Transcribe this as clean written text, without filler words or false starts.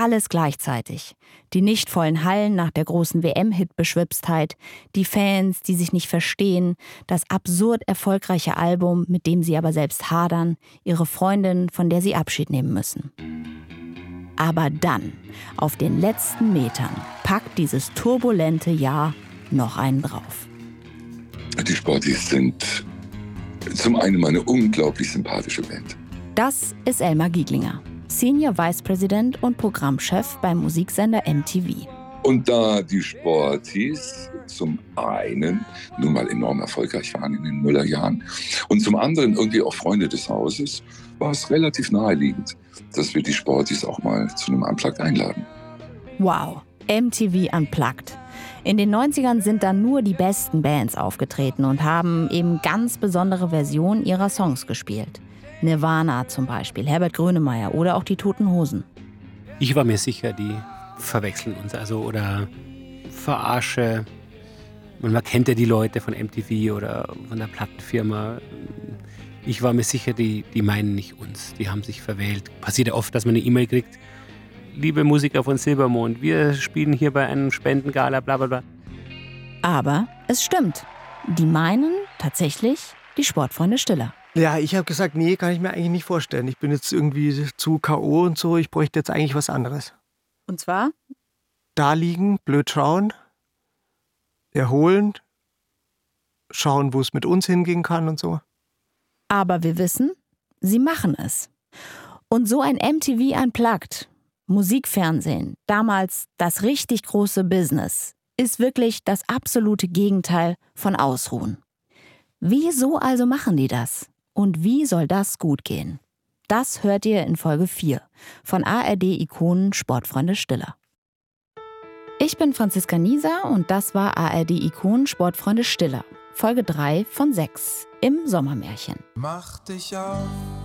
Alles gleichzeitig. Die nicht vollen Hallen nach der großen WM-Hit-Beschwipstheit, die Fans, die sich nicht verstehen, das absurd erfolgreiche Album, mit dem sie aber selbst hadern, ihre Freundin, von der sie Abschied nehmen müssen. Aber dann, auf den letzten Metern, packt dieses turbulente Jahr noch einen drauf. Die Sporties sind zum einen eine unglaublich sympathische Band. Das ist Elmar Gieglinger, Senior Vice President und Programmchef beim Musiksender MTV. Und da die Sporties zum einen nun mal enorm erfolgreich waren in den Nullerjahren und zum anderen irgendwie auch Freunde des Hauses, war es relativ naheliegend, dass wir die Sporties auch mal zu einem Unplugged einladen. Wow, MTV Unplugged. In den 90ern sind dann nur die besten Bands aufgetreten und haben eben ganz besondere Versionen ihrer Songs gespielt. Nirvana zum Beispiel, Herbert Grönemeyer oder auch die Toten Hosen. Ich war mir sicher, die verwechseln uns oder verarsche. Und man kennt ja die Leute von MTV oder von der Plattenfirma. Ich war mir sicher, die meinen nicht uns, die haben sich verwählt. Passiert ja oft, dass man eine E-Mail kriegt. Liebe Musiker von Silbermond, wir spielen hier bei einem Spendengala, bla bla bla. Aber es stimmt. Die meinen tatsächlich die Sportfreunde Stiller. Ja, ich habe gesagt, nee, kann ich mir eigentlich nicht vorstellen. Ich bin jetzt irgendwie zu K.O. und so, ich bräuchte jetzt eigentlich was anderes. Und zwar? Da liegen, blöd schauen, erholen, schauen, wo es mit uns hingehen kann und so. Aber wir wissen, sie machen es. Und so ein MTV Unplugged, Musikfernsehen, damals das richtig große Business, ist wirklich das absolute Gegenteil von Ausruhen. Wieso also machen die das? Und wie soll das gut gehen? Das hört ihr in Folge 4 von ARD-Ikonen Sportfreunde Stiller. Ich bin Franziska Nieser und das war ARD-Ikonen Sportfreunde Stiller, Folge 3 von 6 im Sommermärchen. Mach dich auf.